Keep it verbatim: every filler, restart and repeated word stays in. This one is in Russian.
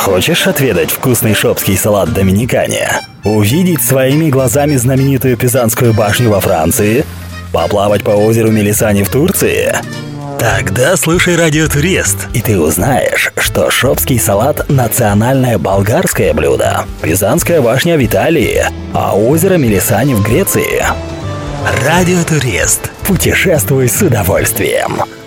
Хочешь отведать вкусный шопский салат доминикане? Увидеть своими глазами знаменитую Пизанскую башню во Франции? Поплавать по озеру Мелисани в Турции? Тогда слушай Радио Турист, и ты узнаешь, что шопский салат – национальное болгарское блюдо, Пизанская башня в Италии, а озеро Мелисани в Греции. Радио Турист. Путешествуй с удовольствием.